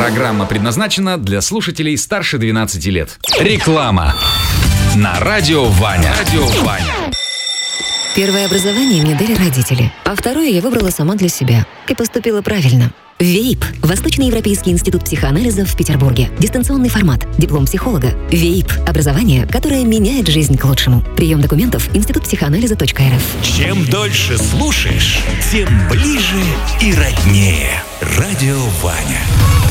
Программа предназначена для слушателей старше 12 лет. Реклама на Радио Ваня. Первое образование мне дали родители, а второе я выбрала сама для себя. И поступила правильно. ВЕИП – Восточноевропейский институт психоанализа в Петербурге. Дистанционный формат. Диплом психолога. ВЕИП – образование, которое меняет жизнь к лучшему. Прием документов. Институтпсихоанализа.рф. Чем дольше слушаешь, тем ближе и роднее. Радио Ваня.